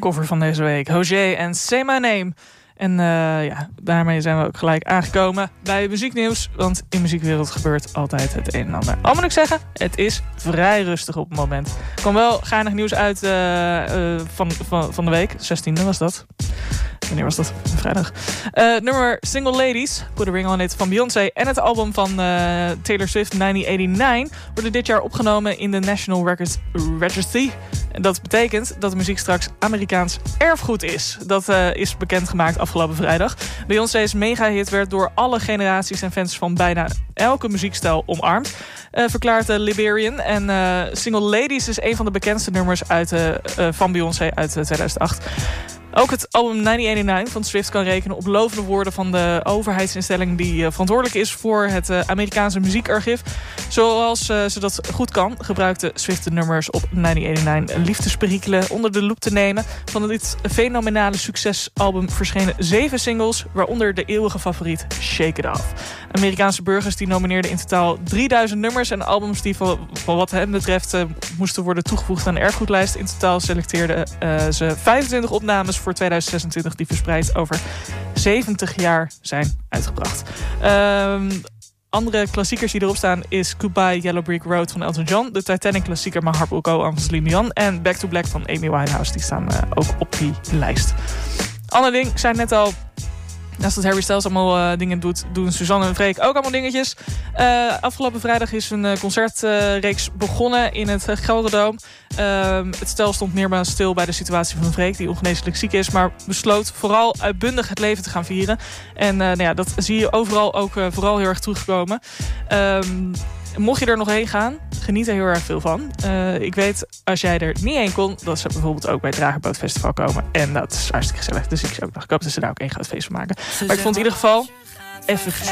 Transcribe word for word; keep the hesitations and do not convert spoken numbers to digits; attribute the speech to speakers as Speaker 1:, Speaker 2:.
Speaker 1: cover van deze week. Hozier en Say My Name. En uh, ja, daarmee zijn we ook gelijk aangekomen bij muzieknieuws. Want in de muziekwereld gebeurt altijd het een en ander. Al moet ik zeggen, het is vrij rustig op het moment. Er kwam wel geinig nieuws uit uh, uh, van, van, van de week. zestiende was dat. Wanneer was dat? Vrijdag. Uh, nummer Single Ladies, Put a Ring on It van Beyoncé en het album van uh, Taylor Swift negentien eenennegentig worden dit jaar opgenomen in de National Records Registry. En dat betekent dat de muziek straks Amerikaans erfgoed is. Dat uh, is bekendgemaakt afgelopen vrijdag. Beyoncé's mega-hit werd door alle generaties en fans van bijna elke muziekstijl omarmd, uh, verklaart uh, Liberian. En uh, Single Ladies is een van de bekendste nummers uit, uh, uh, van Beyoncé uit uh, tweeduizend acht. Ook het album negentien eenennegentig van Swift kan rekenen op lovende woorden van de overheidsinstelling die uh, verantwoordelijk is voor het uh, Amerikaanse muziekarchief. Zoals uh, ze dat goed kan, gebruikte Swift de nummers op negentien eenennegentig liefdesperikelen onder de loep te nemen. Van dit fenomenale succesalbum verschenen zeven singles, waaronder de eeuwige favoriet Shake It Off. Amerikaanse burgers die nomineerden in totaal drieduizend nummers en albums die van, van wat hen betreft uh, moesten worden toegevoegd aan de erfgoedlijst. In totaal selecteerden uh, ze vijfentwintig opnames voor tweeduizend zesentwintig die verspreid over zeventig jaar zijn uitgebracht. Um, andere klassiekers die erop staan is Goodbye Yellow Brick Road van Elton John, de Titanic klassieker My Heart Will Go On van Celine Dion en Back to Black van Amy Winehouse. Die staan uh, ook op die lijst. Ander ding, ik zei net al, naast dat Harry Styles allemaal uh, dingen doet, doen Suzanne en Freek ook allemaal dingetjes. Uh, afgelopen vrijdag is een uh, concertreeks uh, begonnen in het uh, Gelderdoom. Uh, het stel stond meermaals stil bij de situatie van Freek, die ongeneeslijk ziek is, maar besloot vooral uitbundig het leven te gaan vieren. En uh, nou ja, dat zie je overal ook uh, vooral heel erg terugkomen. Uh, Mocht je er nog heen gaan, geniet er heel erg veel van. Uh, ik weet, als jij er niet heen kon, dat ze bijvoorbeeld ook bij het Dragenboot Festival komen. En dat is hartstikke gezellig. Dus ik, ook nog, ik hoop dat ze daar ook één groot feest van maken. Maar ik vond in ieder geval even